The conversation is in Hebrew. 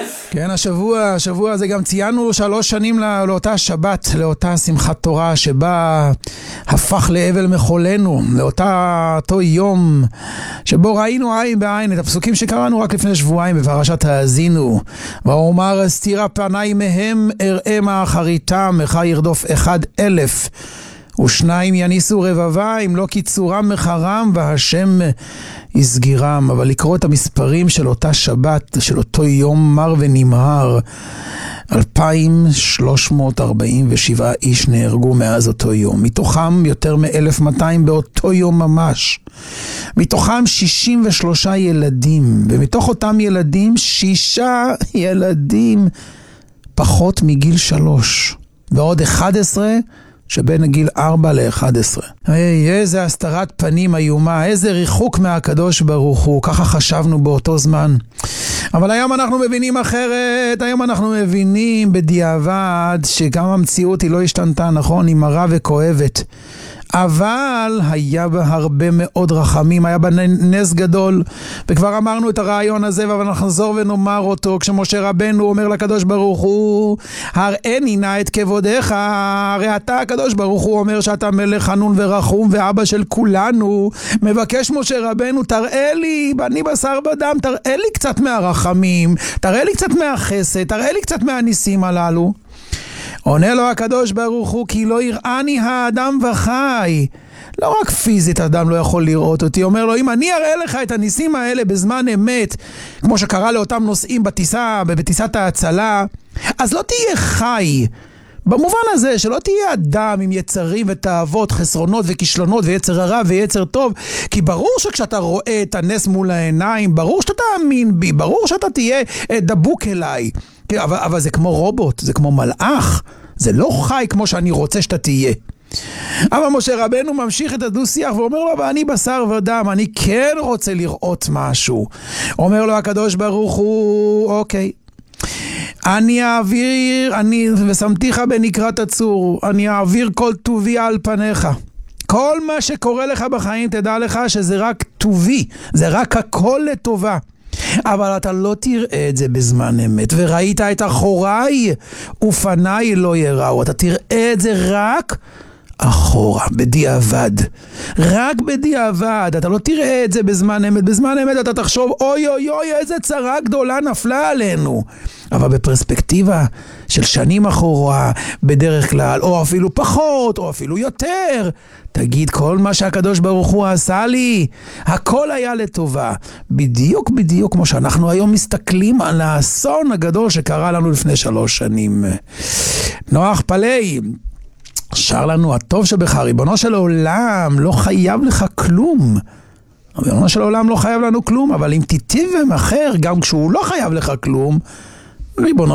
כן, השבוע הזה גם ציינו 3 שנים לאותה שבת, לאותה שמחת תורה שבה הפך לאבל מחולנו, לאותו יום שבו ראינו עין בעין את הפסוקים שקראנו רק לפני שבועיים בפרשת האזינו. ואומר הסתירה פניי מהם אראה מה אחריתם, אחד ירדוף 1,000 ושניים יניסו רבביים, לא קיצורם מחרם והשם יסגירם. אבל לקרוא את המספרים של אותה שבת, של אותו יום מר ונמהר, 2,347 איש נהרגו מאז אותו יום, מתוכם יותר מ-1,200 באותו יום ממש, מתוכם 63 ילדים, ומתוך אותם ילדים 6 ילדים פחות מגיל 3, ועוד 11 שבין גיל 4 ל-11. איזה הסתרת פנים איומה, איזה ריחוק מהקדוש ברוך הוא, ככה חשבנו באותו זמן. אבל היום אנחנו מבינים אחרת, היום אנחנו מבינים בדיעבד שגם המציאות היא לא השתנתה, נכון? היא מרה וכואבת. אבל היה בה הרבה מאוד רחמים, היה בה נס גדול, וכבר אמרנו את הרעיון הזה, אבל נחזור ונאמר אותו, כשמשה רבנו אומר לקדוש ברוך הוא, הראיני נא את כבודך, הרי אתה הקדוש ברוך הוא אומר שאתה מלך חנון ורחום ואבא של כולנו. מבקש משה רבנו, תראה לי, בני בשר ודם, תראה לי קצת מהרחמים, תראה לי קצת מהחסד, תראה לי קצת מהניסים הללו. עונה לו הקדוש ברוך הוא, כי לא יראני האדם וחי. לא רק פיזית אדם לא יכול לראות אותי, אומר לו, אם אני אראה לך את הניסים האלה בזמן אמת, כמו שקרה לאותם נוסעים בטיסת ההצלה, אז לא תהיה חי. במובן הזה שלא תהיה אדם עם יצרים ותאוות, חסרונות וכישלונות ויצר הרע ויצר טוב, כי ברור שכשאתה רואה את הנס מול העיניים, ברור שאתה תאמין בי, ברור שאתה תהיה דבוק אליי. אבל זה כמו רובוט, זה כמו מלאך, זה לא חי כמו שאני רוצה שאתה תהיה. אבל משה רבנו ממשיך את הדו-שיח ואומר לו, אבל אני בשר ודם, אני כן רוצה לראות משהו. אומר לו הקדוש ברוך הוא, אוקיי, אני אעביר, ושמתיך בנקרת הצור, אני אעביר כל טובי על פניך. כל מה שקורה לך בחיים תדע לך שזה רק טובי, זה רק הכל לטובה. אבל אתה לא תראה את זה בזמן אמת, וראית את אחוריי ופניי לא יראו. אתה תראה את זה רק אחורה, בדיעבד, רק בדיעבד. אתה לא תראה את זה בזמן אמת. בזמן אמת אתה תחשוב, אוי אוי אוי, איזה צרה גדולה נפלה עלינו. אבל בפרספקטיבה של שנים אחורה, בדרך כלל, או אפילו פחות, או אפילו יותר, תגיד, כל מה שהקדוש ברוך הוא עשה לי, הכל היה לטובה. בדיוק כמו שאנחנו היום מסתכלים על האסון הגדול שקרה לנו לפני 3 שנים. נוח פלאי שר לנו, הטוב שבך, ריבונו של העולם לא חייב לך כלום. ריבונו של העולם לא חייב לנו כלום, אבל אם תיטיב עם אחר, גם כשהוא לא חייב לך כלום, ריבונו